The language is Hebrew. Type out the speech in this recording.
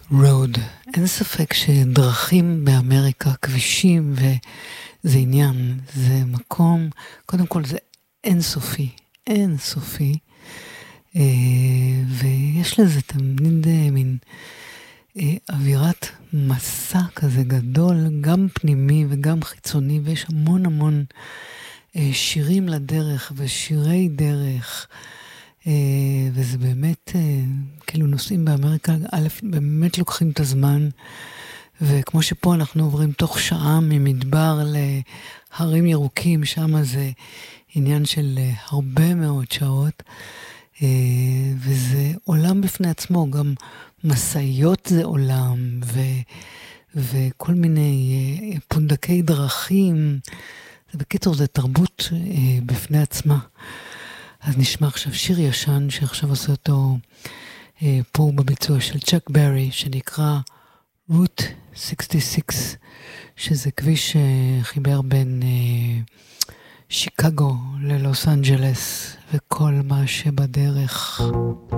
רוד. אין ספק שדרכים באמריקה, כבישים, וזה עניין, זה מקום, קודם כל זה אינסופי, אינסופי, ויש לזה תמיד מין אווירת מסע כזה גדול, גם פנימי וגם חיצוני, ויש המון המון שירים לדרך ושירי דרך, וזה באמת, כאילו נוסעים באמריקה, א', באמת לוקחים את הזמן, וכמו שפה אנחנו עוברים תוך שעה ממדבר להרים ירוקים, שם זה עניין של הרבה מאוד שעות, וזה עולם בפני עצמו, גם מסעיות זה עולם, וכל מיני פונדקי דרכים, זה בקיצור, זה תרבות בפני עצמה. אז נשמע עכשיו שיר ישן, שעכשיו עושה אותו פה בביצוע של צ'אק ברי, שנקרא Route 66, שזה כביש חיבר בין שיקגו ללוס אנג'לס, וכל מה שבדרך.